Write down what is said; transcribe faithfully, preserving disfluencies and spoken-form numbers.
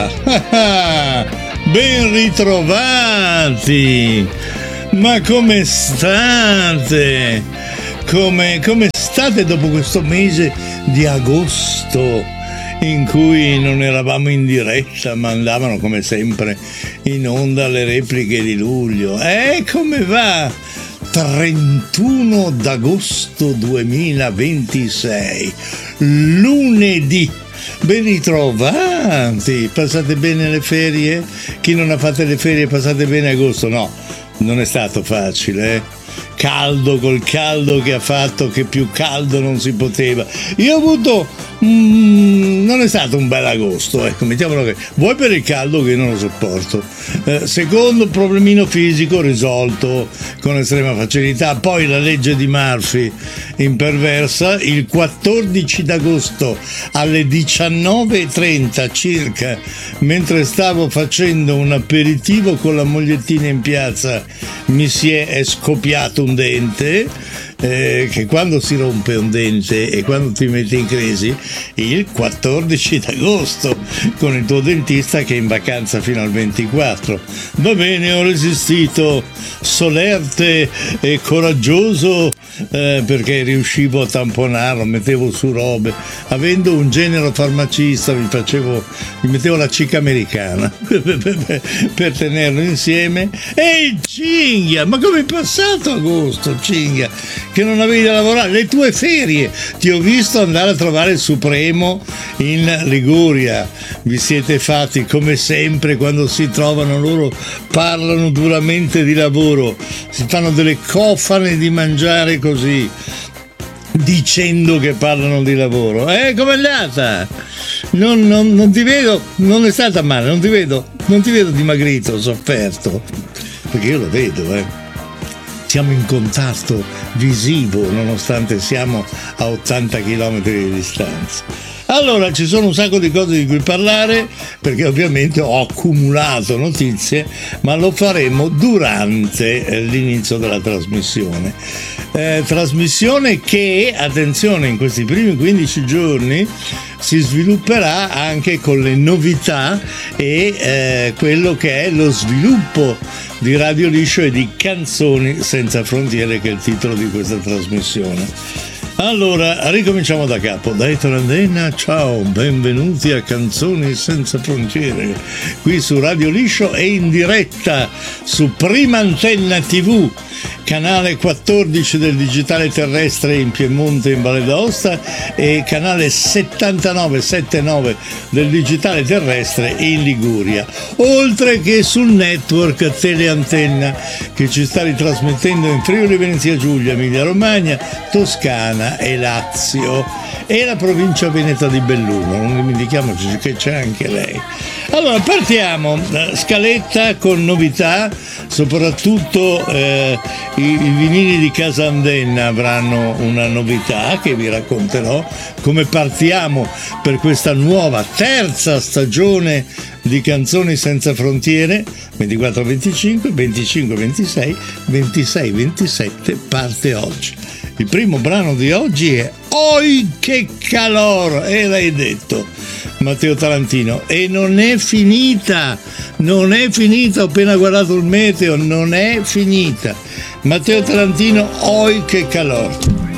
là! Ben ritrovati! Ma come state? Come, come state dopo questo mese di agosto in cui non eravamo in diretta, ma andavano come sempre in onda le repliche di luglio? E come va? trentuno d'agosto duemilaventisei, lunedì. Ben ritrovati, passate bene le ferie? Chi non ha fatto le ferie passate bene agosto? No, non è stato facile, eh? Caldo col caldo che ha fatto, che più caldo non si poteva. Io ho avuto mm, non è stato un bel agosto, ecco, mettiamolo che vuoi per il caldo che non lo sopporto, eh, secondo problemino fisico risolto con estrema facilità. Poi la legge di Murphy imperversa. Il quattordici d'agosto alle diciannove e trenta circa, mentre stavo facendo un aperitivo con la mogliettina in piazza, mi si è scoppiato un dente, eh, che quando si rompe un dente e quando ti metti in crisi, il quattordici d'agosto con il tuo dentista che è in vacanza fino al ventiquattro. Va bene, ho resistito, solerte e coraggioso, eh, perché riuscivo a tamponarlo, mettevo su robe, avendo un genero farmacista mi facevo, mi mettevo la cica americana per tenerlo insieme. E il cinghia, ma come è passato agosto, cinghia, che non avevi da lavorare, le tue ferie? Ti ho visto andare a trovare il Supremo in Liguria, vi siete fatti come sempre, quando si trovano loro parlano duramente di lavoro, si fanno delle cofane di mangiare così, dicendo che parlano di lavoro. Eh, com'è andata? Non, non, non ti vedo, non è stata male, non ti vedo, non ti vedo dimagrito, sofferto, perché io lo vedo, eh. Siamo in contatto visivo nonostante siamo a ottanta chilometri di distanza. Allora, ci sono un sacco di cose di cui parlare, perché ovviamente ho accumulato notizie, ma lo faremo durante l'inizio della trasmissione. Eh, trasmissione che, attenzione, in questi primi quindici giorni si svilupperà anche con le novità e eh, quello che è lo sviluppo di Radio Liscio e di Canzoni Senza Frontiere, che è il titolo di questa trasmissione. Allora, ricominciamo da capo. Da Ettore Andenna, ciao, benvenuti a Canzoni Senza Frontiere, qui su Radio Liscio e in diretta su Prima Antenna tivù, canale quattordici del digitale terrestre in Piemonte e in Valle d'Aosta e canale settantanove settantanove del digitale terrestre in Liguria, oltre che sul network Teleantenna che ci sta ritrasmettendo in Friuli Venezia Giulia, Emilia Romagna, Toscana e Lazio e la provincia veneta di Belluno, non dimentichiamoci che c'è anche lei. Allora partiamo, scaletta con novità, soprattutto eh, i, i vinili di Casa Andenna avranno una novità che vi racconterò, come partiamo per questa nuova terza stagione di Canzoni Senza Frontiere, ventiquattro venticinque, venticinque ventisei, ventisei ventisette parte oggi. Il primo brano di oggi è Oi che calor, e l'hai detto Matteo Tarantino, e non è finita, non è finita, ho appena guardato il meteo, non è finita. Matteo Tarantino, Oi che calor.